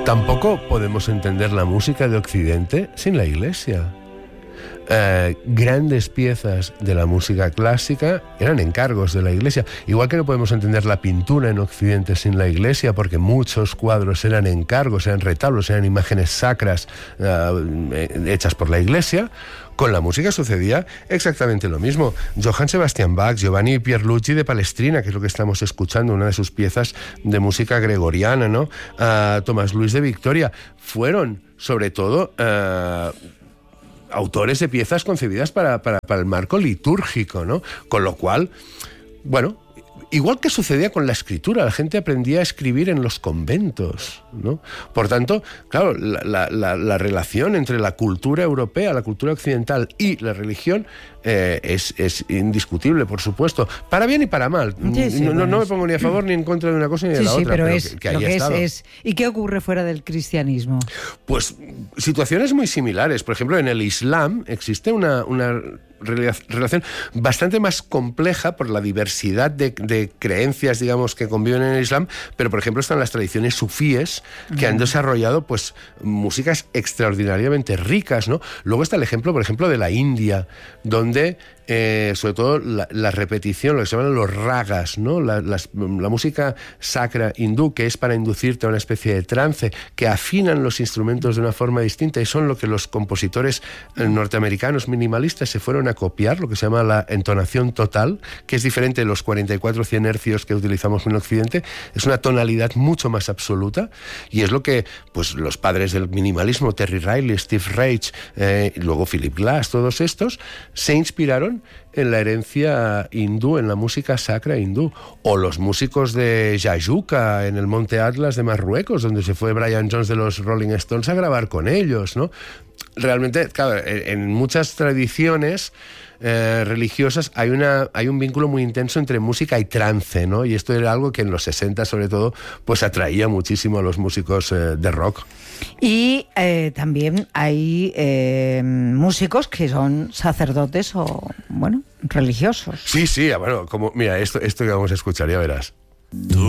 Tampoco podemos entender la música de Occidente sin la Iglesia. Grandes piezas de la música clásica eran encargos de la Iglesia. Igual que no podemos entender la pintura en Occidente sin la Iglesia, porque muchos cuadros eran encargos, eran retablos, eran imágenes sacras hechas por la Iglesia. Con la música sucedía exactamente lo mismo. Johann Sebastian Bach, Giovanni Pierluigi de Palestrina, que es lo que estamos escuchando, una de sus piezas de música gregoriana, ¿no? Tomás Luis de Victoria, fueron, sobre todo, autores de piezas concebidas para el marco litúrgico, ¿no? Con lo cual, bueno, igual que sucedía con la escritura, la gente aprendía a escribir en los conventos, ¿no? Por tanto, claro, la relación entre la cultura europea, la cultura occidental y la religión es indiscutible, por supuesto, para bien y para mal. Sí, no me pongo ni a favor ni en contra de una cosa ni de la otra, pero que ahí ha estado. ¿Y qué ocurre fuera del cristianismo? Pues situaciones muy similares. Por ejemplo, en el Islam existe una relación bastante más compleja por la diversidad de creencias, digamos, que conviven en el Islam, pero por ejemplo están las tradiciones sufíes que han desarrollado pues músicas extraordinariamente ricas, ¿no? Luego está el ejemplo, por ejemplo, de la India, donde sobre todo la repetición, lo que se llaman los ragas, ¿no? La música sacra hindú, que es para inducirte a una especie de trance, que afinan los instrumentos de una forma distinta, y son lo que los compositores norteamericanos minimalistas se fueron a copiar, lo que se llama la entonación total, que es diferente de los 44 100 hercios que utilizamos en Occidente. Es una tonalidad mucho más absoluta, y es lo que pues los padres del minimalismo, Terry Riley, Steve Reich, y luego Philip Glass, todos estos se inspiraron en la herencia hindú, en la música sacra hindú. O los músicos de Jayuca, en el Monte Atlas de Marruecos, donde se fue Brian Jones de los Rolling Stones a grabar con ellos, ¿no? Realmente, claro, en muchas tradiciones religiosas hay un vínculo muy intenso entre música y trance, ¿no? Y esto era algo que en los 60 sobre todo pues atraía muchísimo a los músicos de rock. Y también hay músicos que son sacerdotes o, bueno, religiosos. Sí, bueno, como mira, esto que vamos a escuchar, ya verás.